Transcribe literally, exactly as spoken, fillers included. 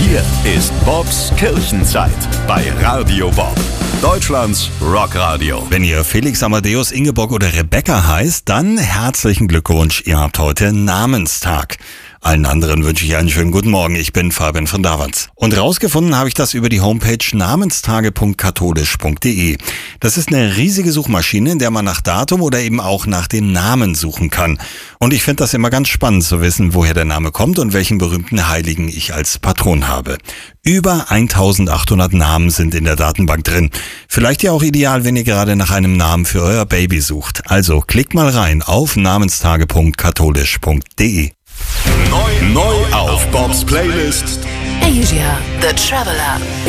Hier ist Bobs Kirchenzeit bei Radio Bob, Deutschlands Rockradio. Wenn ihr Felix, Amadeus, Ingeborg oder Rebecca heißt, dann herzlichen Glückwunsch, ihr habt heute Namenstag. Allen anderen wünsche ich einen schönen guten Morgen. Ich bin Fabian von Davanz. Und rausgefunden habe ich das über die Homepage namenstage punkt katholisch punkt de. Das ist eine riesige Suchmaschine, in der man nach Datum oder eben auch nach dem Namen suchen kann. Und ich finde das immer ganz spannend zu wissen, woher der Name kommt und welchen berühmten Heiligen ich als Patron habe. Über eintausendachthundert Namen sind in der Datenbank drin. Vielleicht ja auch ideal, wenn ihr gerade nach einem Namen für euer Baby sucht. Also klickt mal rein auf namenstage punkt katholisch punkt de. Neu, neu auf Bobs Playlist. Asia, The Traveler.